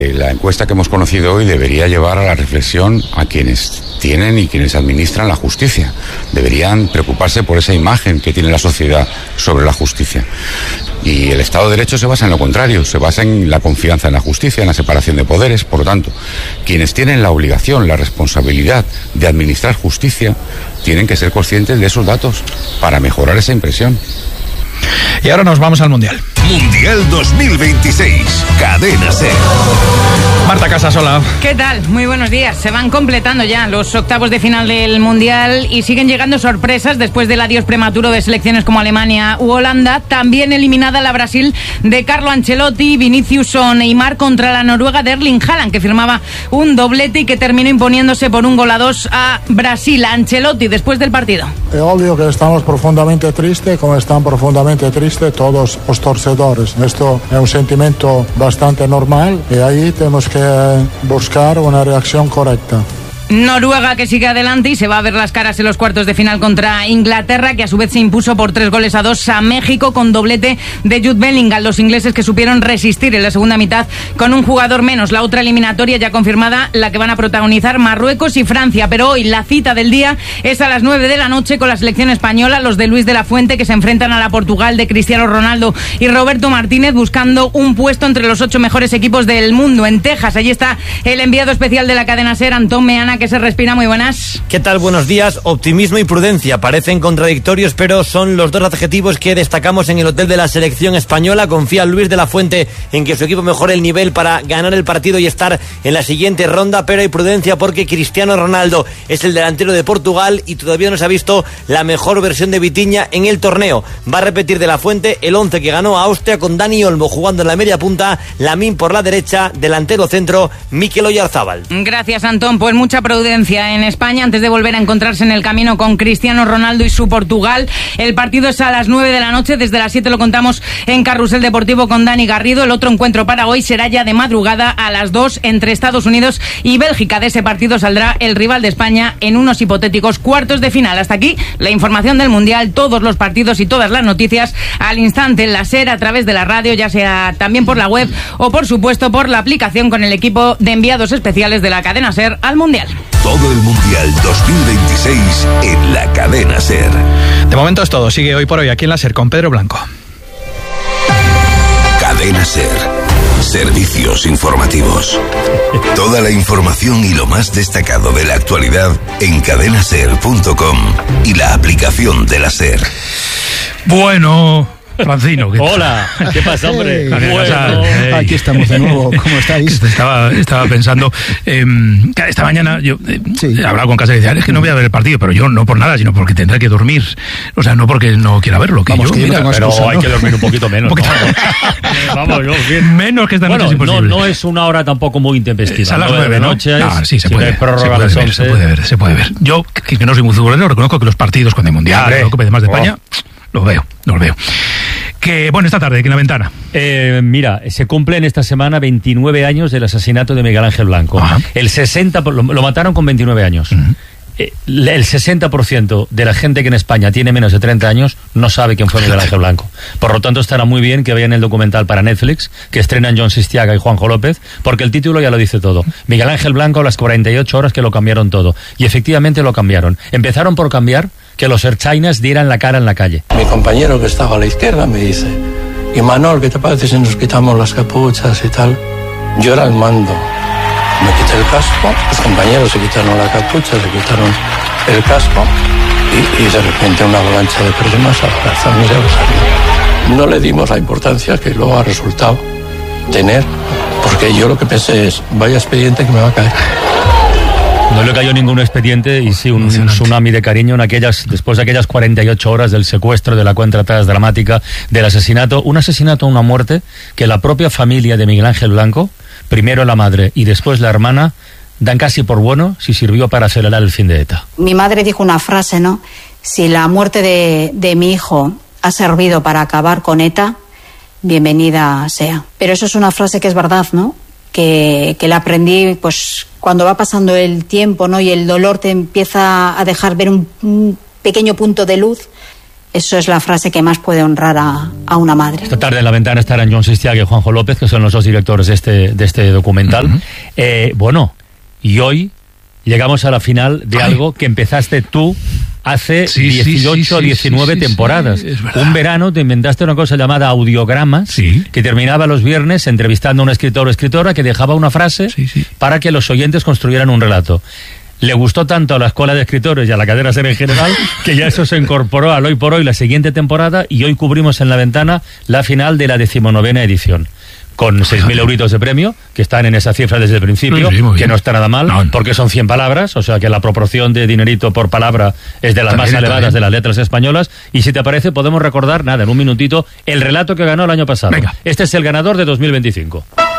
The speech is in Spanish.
La encuesta que hemos conocido hoy debería llevar a la reflexión a quienes tienen y quienes administran la justicia. Deberían preocuparse por esa imagen que tiene la sociedad sobre la justicia. Y el Estado de Derecho se basa en lo contrario, se basa en la confianza en la justicia, en la separación de poderes. Por lo tanto, quienes tienen la obligación, la responsabilidad de administrar justicia, tienen que ser conscientes de esos datos para mejorar esa impresión. Y ahora nos vamos al Mundial. Mundial 2026, Cadena SER. Marta Casasola. ¿Qué tal? Muy buenos días. Se van completando ya los octavos de final del Mundial y siguen llegando sorpresas después del adiós prematuro de selecciones como Alemania u Holanda. También eliminada la Brasil de Carlo Ancelotti, Vinicius o Neymar contra la Noruega de Erling Haaland, que firmaba un doblete y que terminó imponiéndose por 1-2 a Brasil. Ancelotti después del partido. Es obvio que estamos profundamente tristes, como están profundamente tristes todos los torcedores. Esto es un sentimiento bastante normal y ahí tenemos que buscar una reacción correcta. Noruega que sigue adelante y se va a ver las caras en los cuartos de final contra Inglaterra, que a su vez se impuso por 3-2 a México con doblete de Jude Bellingham. Los ingleses que supieron resistir en la segunda mitad con un jugador menos. La otra eliminatoria ya confirmada, la que van a protagonizar Marruecos y Francia. Pero hoy la cita del día es a las 9 de la noche con la selección española, los de Luis de la Fuente, que se enfrentan a la Portugal de Cristiano Ronaldo y Roberto Martínez, buscando un puesto entre los 8 mejores equipos del mundo. En Texas, allí está el enviado especial de la cadena SER, Antón Meana, que se respira. Muy buenas. ¿Qué tal? Buenos días. Optimismo y prudencia parecen contradictorios, pero son los dos adjetivos que destacamos en el hotel de la selección española. Confía Luis de la Fuente en que su equipo mejore el nivel para ganar el partido y estar en la siguiente ronda, pero hay prudencia porque Cristiano Ronaldo es el delantero de Portugal y todavía no se ha visto la mejor versión de Vitinha en el torneo. Va a repetir de la Fuente el 11 que ganó a Austria, con Dani Olmo jugando en la media punta, Lamine por la derecha, delantero centro Mikel Oyarzábal. Gracias, Antón. Pues mucha prudencia en España antes de volver a encontrarse en el camino con Cristiano Ronaldo y su Portugal. El partido es a las 9 de la noche, desde las 7 lo contamos en Carrusel Deportivo con Dani Garrido. El otro encuentro para hoy será ya de madrugada a las 2 entre Estados Unidos y Bélgica. De ese partido saldrá el rival de España en unos hipotéticos cuartos de final. Hasta aquí la información del Mundial, todos los partidos y todas las noticias al instante en la SER, a través de la radio, ya sea también por la web o por supuesto por la aplicación, con el equipo de enviados especiales de la cadena SER al Mundial. Todo el Mundial 2026 en la cadena SER. De momento es todo. Sigue hoy por hoy aquí en la SER con Pedro Blanco. Cadena SER. Servicios informativos. Toda la información y lo más destacado de la actualidad en cadenaser.com y la aplicación de la SER. Bueno, Francino. Hola, ¿qué pasa, hombre? Bueno, aquí estamos de nuevo. ¿Cómo estáis? Estaba pensando, esta mañana yo he hablado con Casa y decía, es que no voy a ver el partido, pero yo no por nada, sino porque tendré que dormir. O sea, no porque no quiera verlo. Que Vamos, yo, que mira, no Pero excusa, hay ¿no? que dormir un poquito menos. Vamos, yo bien. Menos que esta noche es imposible. No es una hora tampoco muy intempestiva. A las 9 de noche. Sí, se puede. Se puede ver. Yo, que no soy muy futbolero, reconozco que los partidos cuando hay Mundial, la Copa de más de España, los veo. Que, bueno, esta tarde, aquí en la ventana. Mira, se cumplen esta semana 29 años del asesinato de Miguel Ángel Blanco. Ajá. El 60%, lo mataron con 29 años. Uh-huh. El 60% de la gente que en España tiene menos de 30 años no sabe quién fue Miguel Ángel Blanco. Por lo tanto, estará muy bien que vean el documental para Netflix, que estrenan John Sistiaga y Juanjo López, porque el título ya lo dice todo. Miguel Ángel Blanco, las 48 horas que lo cambiaron todo. Y efectivamente lo cambiaron. Empezaron por cambiar que los ertzainas dieran la cara en la calle. Mi compañero que estaba a la izquierda me dice: y Manol, ¿qué te parece si nos quitamos las capuchas y tal? Yo era el mando. Me quité el casco, los compañeros se quitaron la capucha, se quitaron el casco y de repente una avalancha de personas abrazarnos y abrazarnos. No le dimos la importancia que luego ha resultado tener, porque yo lo que pensé es, vaya expediente que me va a caer. No le cayó ningún expediente y sí un tsunami de cariño después de aquellas 48 horas del secuestro, de la cuenta atrás dramática, del asesinato. Un asesinato, una muerte que la propia familia de Miguel Ángel Blanco, primero la madre y después la hermana, dan casi por bueno si sirvió para acelerar el fin de ETA. Mi madre dijo una frase, ¿no? Si la muerte de mi hijo ha servido para acabar con ETA, bienvenida sea. Pero eso es una frase que es verdad, ¿no? Que la aprendí pues cuando va pasando el tiempo, ¿no? Y el dolor te empieza a dejar ver un pequeño punto de luz, Eso es la frase que más puede honrar a una madre. Esta tarde en La Ventana estarán Jon Sistiaga y Juanjo López, que son los dos directores de este documental. Bueno, y hoy llegamos a la final de algo que empezaste tú hace 18 o 19 temporadas. Un verano te inventaste una cosa llamada Audiogramas, que terminaba los viernes entrevistando a un escritor o escritora que dejaba una frase para que los oyentes construyeran un relato. Le gustó tanto a la Escuela de Escritores y a la cadena SER en general que ya eso se incorporó al Hoy por Hoy la siguiente temporada, y hoy cubrimos en La Ventana la final de la 19ª edición. Con 6.000 euritos de premio, que están en esa cifra desde el principio, que no está nada mal, porque son 100 palabras, o sea que la proporción de dinerito por palabra es de las más elevadas de las letras españolas. Y si te parece, podemos recordar, en un minutito, el relato que ganó el año pasado. Venga. Este es el ganador de 2025.